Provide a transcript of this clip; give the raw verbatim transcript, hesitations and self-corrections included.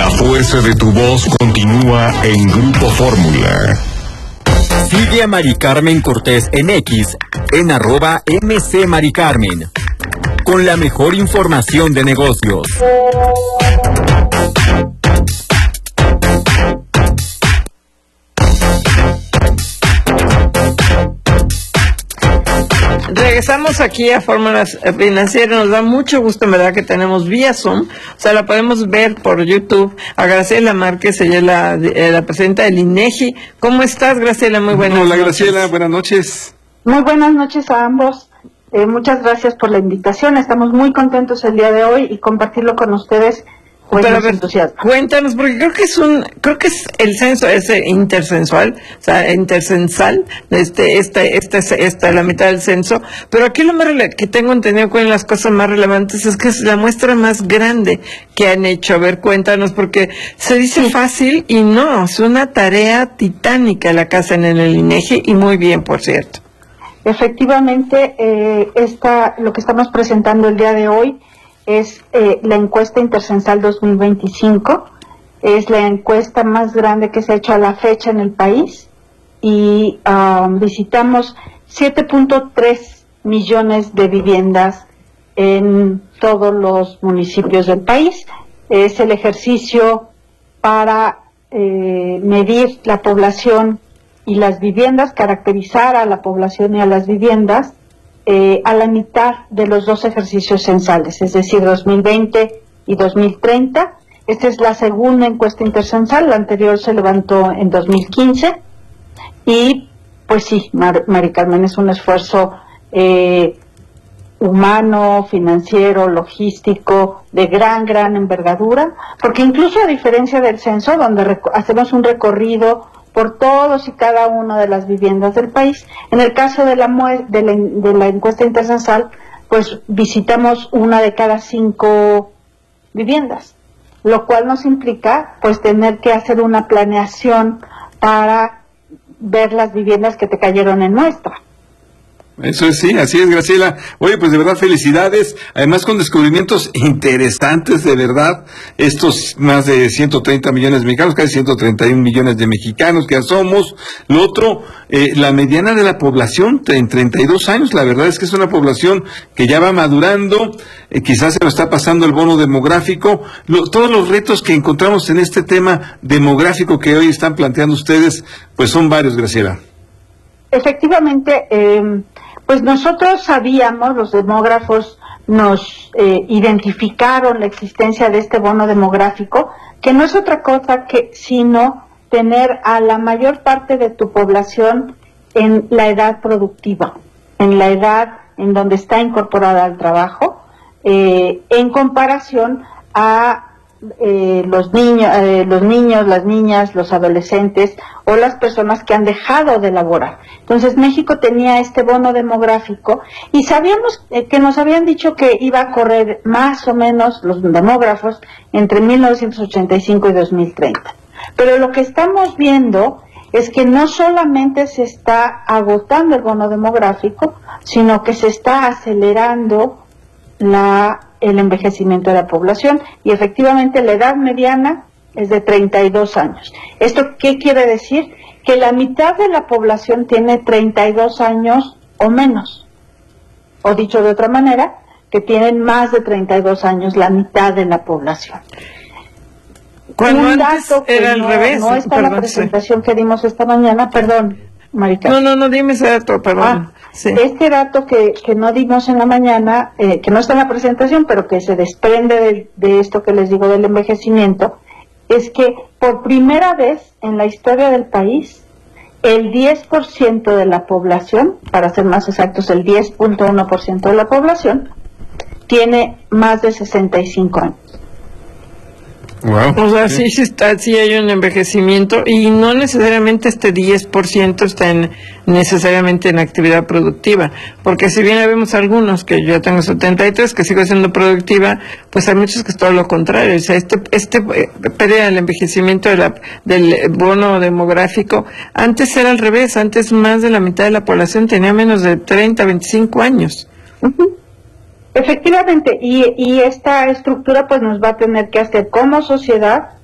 La fuerza de tu voz continúa en Grupo Fórmula. Sigue a Mari Carmen Cortés en X, en arroba M C Mari Carmen, con la mejor información de negocios. Regresamos aquí a Fórmula Financiera. Nos da mucho gusto, en verdad, que tenemos vía Zoom. O sea, la podemos ver por YouTube. A Graciela Márquez, ella es la, eh, la presidenta del INEGI. ¿Cómo estás, Graciela? Muy buenas Hola, noches. Graciela, buenas noches. Muy buenas noches a ambos. Eh, muchas gracias por la invitación. Estamos muy contentos el día de hoy y compartirlo con ustedes. Pues Pero, nos a ver, entusiasma. cuéntanos, porque creo que es un, creo que es el censo ese intercensual, o sea, intercensal, este, este, este, esta, la mitad del censo. Pero aquí lo más rele- que tengo entendido, con las cosas más relevantes, es que es la muestra más grande que han hecho. A ver, cuéntanos, porque se dice fácil y no, es una tarea titánica la que hacen en el INEGI, y muy bien, por cierto. Efectivamente, eh, esta, lo que estamos presentando el día de hoy es eh, la encuesta intercensal dos mil veinticinco. Es la encuesta más grande que se ha hecho a la fecha en el país y um, visitamos siete punto tres millones de viviendas en todos los municipios del país. Es el ejercicio para eh, medir la población y las viviendas, caracterizar a la población y a las viviendas Eh, a la mitad de los dos ejercicios censales, es decir, dos mil veinte y dos mil treinta. Esta es la segunda encuesta intercensal, la anterior se levantó en dos mil quince y pues sí, Mar Mari Carmen, es un esfuerzo eh, humano, financiero, logístico, de gran, gran envergadura, porque incluso a diferencia del censo, donde hacemos un recorrido por todos y cada una de las viviendas del país, en el caso de la, de la, de la encuesta intercensal, pues visitamos una de cada cinco viviendas, lo cual nos implica pues tener que hacer una planeación para ver las viviendas que te cayeron en muestra. Eso es, sí, así es, Graciela. Oye, pues de verdad, felicidades. Además, con descubrimientos interesantes, de verdad. Estos más de ciento treinta millones de mexicanos, casi ciento treinta y un millones de mexicanos que ya somos. Lo otro, eh, la mediana de la población, en treinta y dos años, la verdad es que es una población que ya va madurando. Eh, quizás se nos está pasando el bono demográfico. Lo, todos los retos que encontramos en este tema demográfico que hoy están planteando ustedes, pues son varios, Graciela. Efectivamente, eh, pues nosotros sabíamos, los demógrafos nos eh, identificaron la existencia de este bono demográfico, que no es otra cosa que sino tener a la mayor parte de tu población en la edad productiva, en la edad en donde está incorporada al trabajo, eh, en comparación a Eh, los niños, eh, los niños, las niñas, los adolescentes o las personas que han dejado de laborar. Entonces México tenía este bono demográfico y sabíamos eh, que nos habían dicho que iba a correr más o menos los demógrafos entre mil novecientos ochenta y cinco y dos mil treinta. Pero lo que estamos viendo es que no solamente se está agotando el bono demográfico, sino que se está acelerando la el envejecimiento de la población y efectivamente la edad mediana es de treinta y dos años. ¿Esto qué quiere decir? Que la mitad de la población tiene treinta y dos años o menos. O dicho de otra manera, que tienen más de treinta y dos años la mitad de la población. Cuando Un antes dato que era al no, revés. no está en Perdón, la presentación sí. que dimos esta mañana, perdón, Marica. No, no, no, dime ese dato, perdón. Ah, sí. Este dato que, que no dimos en la mañana, eh, que no está en la presentación, pero que se desprende de, de esto que les digo del envejecimiento, es que por primera vez en la historia del país, el diez por ciento de la población, para ser más exactos, el diez punto uno por ciento de la población, tiene más de sesenta y cinco años. Wow. O sea, sí, sí, está, sí hay un envejecimiento y no necesariamente este diez por ciento está en, necesariamente en actividad productiva, porque si bien vemos algunos, que yo tengo setenta y tres, que sigo siendo productiva, pues hay muchos que es todo lo contrario. O sea, este, este eh, pérdida del envejecimiento de la, del bono demográfico, antes era al revés, antes más de la mitad de la población tenía menos de treinta, veinticinco años. Uh-huh. Efectivamente, y, y esta estructura pues nos va a tener que hacer como sociedad